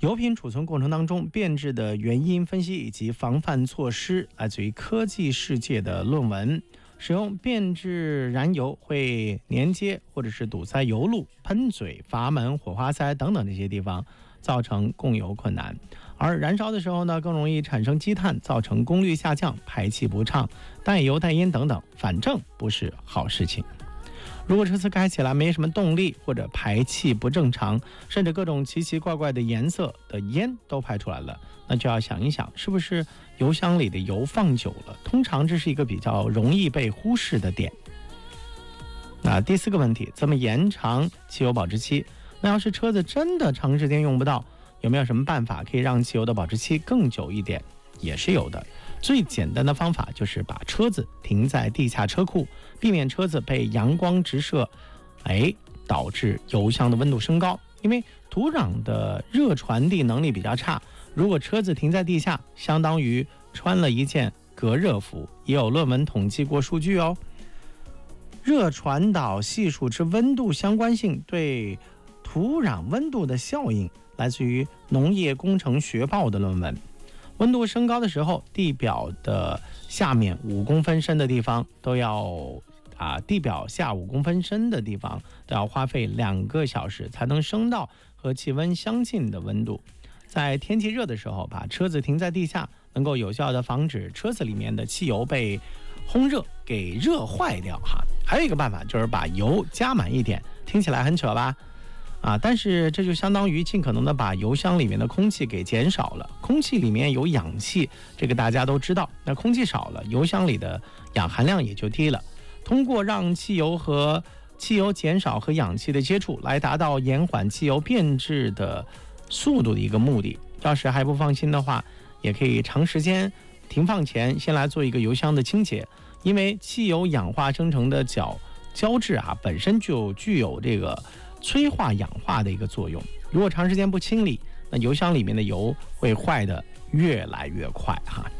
油品储存过程当中变质的原因分析以及防范措施，来自于科技世界的论文。使用变质燃油会连接或者是堵塞油路、喷嘴、阀门、火花塞等等这些地方，造成供油困难。而燃烧的时候呢，更容易产生积碳，造成功率下降、排气不畅、带油带烟等等，反正不是好事情。如果车子开起来没什么动力，或者排气不正常，甚至各种奇奇怪怪的颜色的烟都排出来了，那就要想一想，是不是油箱里的油放久了？通常这是一个比较容易被忽视的点。那第4个问题，怎么延长汽油保质期？那要是车子真的长时间用不到，有没有什么办法可以让汽油的保质期更久一点？也是有的。最简单的方法就是把车子停在地下车库，避免车子被阳光直射，导致油箱的温度升高。因为土壤的热传递能力比较差，如果车子停在地下，相当于穿了一件隔热服。也有论文统计过数据哦。热传导系数之温度相关性对土壤温度的效应，来自于农业工程学报的论文。温度升高的时候，地表的下面5公分深的地方都要地表下5公分深的地方都要花费2个小时才能升到和气温相近的温度。在天气热的时候，把车子停在地下，能够有效的防止车子里面的汽油被烘热给热坏掉还有一个办法就是把油加满一点，听起来很扯吧？但是这就相当于尽可能的把油箱里面的空气给减少了。空气里面有氧气，这个大家都知道。那空气少了，油箱里的氧含量也就低了。通过让汽油减少和氧气的接触，来达到延缓汽油变质的速度的一个目的。要是还不放心的话，也可以长时间停放前先来做一个油箱的清洁，因为汽油氧化生成的胶质本身就具有这个催化氧化的一个作用。如果长时间不清理，那油箱里面的油会坏得越来越快